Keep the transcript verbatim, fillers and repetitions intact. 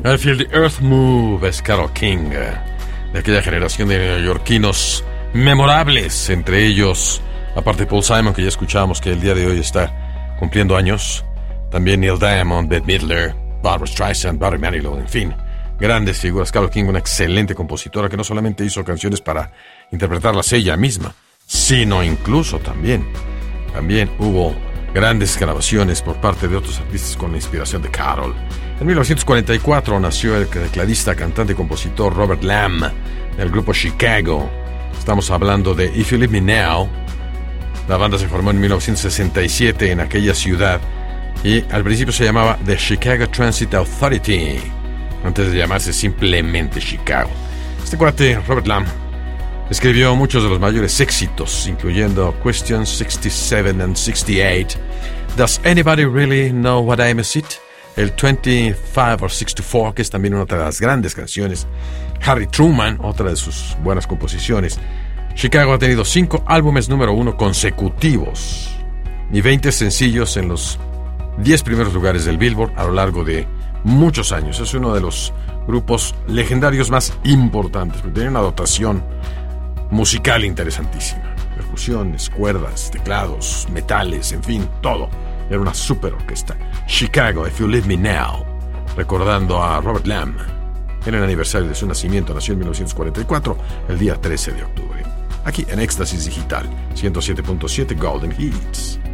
I Feel the Earth Move es Carole King, de aquella generación de neoyorquinos memorables, entre ellos, aparte de Paul Simon, que ya escuchábamos que el día de hoy está cumpliendo años, también Neil Diamond, Bette Midler, Barbra Streisand, Barry Manilow, en fin, grandes figuras. Carole King, una excelente compositora que no solamente hizo canciones para interpretarlas ella misma, sino incluso también, también hubo grandes grabaciones por parte de otros artistas con la inspiración de Carole. En mil novecientos cuarenta y cuatro nació el tecladista, cantante y compositor Robert Lamm, del grupo Chicago. Estamos hablando de If You Leave Me Now. La banda se formó en mil novecientos sesenta y siete en aquella ciudad y al principio se llamaba The Chicago Transit Authority, antes de llamarse simplemente Chicago. Este cuate, Robert Lamm, escribió muchos de los mayores éxitos, incluyendo Questions sixty-seven and sixty-eight, Does Anybody Really Know What I'm Is It? El twenty-five or sixty-four, que es también una de las grandes canciones, Harry Truman, otra de sus buenas composiciones. Chicago ha tenido cinco álbumes número uno consecutivos y veinte sencillos en los diez primeros lugares del Billboard a lo largo de muchos años. Es uno de los grupos legendarios más importantes, porque tiene una dotación musical interesantísima. Percusiones, cuerdas, teclados, metales, en fin, todo. Era una super orquesta. Chicago, If You Leave Me Now, recordando a Robert Lamm en el aniversario de su nacimiento. Nació en mil novecientos cuarenta y cuatro, el día trece de octubre. Aquí en Éxtasis Digital, ciento siete punto siete Golden Hits.